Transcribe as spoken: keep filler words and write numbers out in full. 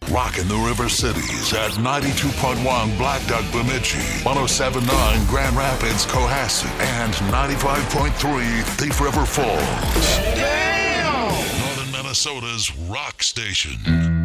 Rocking the River Cities at ninety-two point one Black Duck Bemidji, one oh seven point nine Grand Rapids Cohasset, and ninety-five point three Thief River Falls. Damn! Northern Minnesota's rock station.